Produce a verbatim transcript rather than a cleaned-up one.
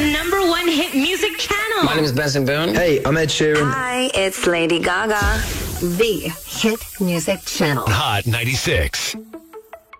number one hit music channel. My name is Benson Boone. Hey, I'm Ed Sheeran. Hi, it's Lady Gaga. The hit music channel. Hot ninety-six.